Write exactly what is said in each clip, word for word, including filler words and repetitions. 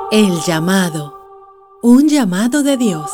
El llamado. Un llamado de Dios.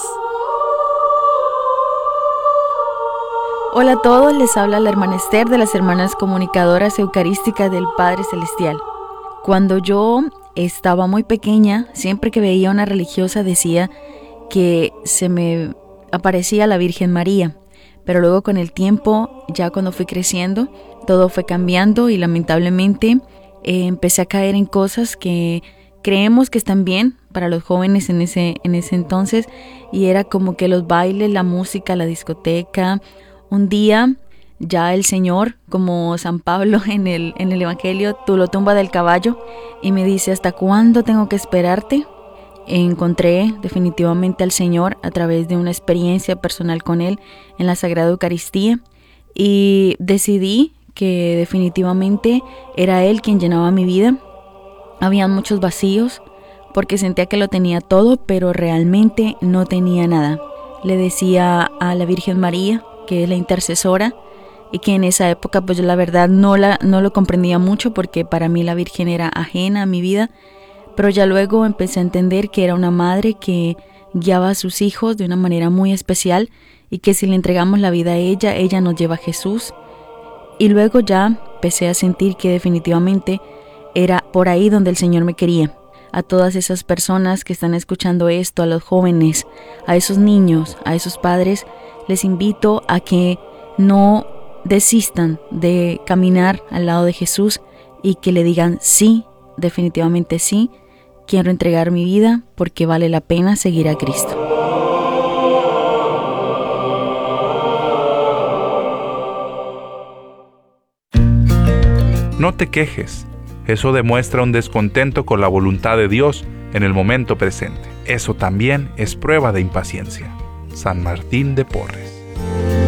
Hola a todos, les habla la hermana Esther de las Hermanas Comunicadoras Eucarísticas del Padre Celestial. Cuando yo estaba muy pequeña, siempre que veía a una religiosa decía que se me aparecía la Virgen María. Pero luego con el tiempo, ya cuando fui creciendo, todo fue cambiando y lamentablemente eh, empecé a caer en cosas que creemos que están bien para los jóvenes en ese, en ese entonces, y era como que los bailes, la música, la discoteca. Un día ya el Señor, como San Pablo en el, en el Evangelio, tú lo tumba del caballo y me dice: ¿hasta cuándo tengo que esperarte? Encontré definitivamente al Señor a través de una experiencia personal con Él en la Sagrada Eucaristía, y decidí que definitivamente era Él quien llenaba mi vida. Habían muchos vacíos porque sentía que lo tenía todo, pero realmente no tenía nada. Le decía a la Virgen María, que es la intercesora, y que en esa época pues yo la verdad no, la, no lo comprendía mucho, porque para mí la Virgen era ajena a mi vida, pero ya luego empecé a entender que era una madre que guiaba a sus hijos de una manera muy especial, y que si le entregamos la vida a ella, ella nos lleva a Jesús. Y luego ya empecé a sentir que definitivamente era por ahí donde el Señor me quería. A todas esas personas que están escuchando esto, a los jóvenes, a esos niños, a esos padres, les invito a que no desistan de caminar al lado de Jesús y que le digan: sí, definitivamente sí, quiero entregar mi vida porque vale la pena seguir a Cristo. No te quejes. Eso demuestra un descontento con la voluntad de Dios en el momento presente. Eso también es prueba de impaciencia. San Martín de Porres.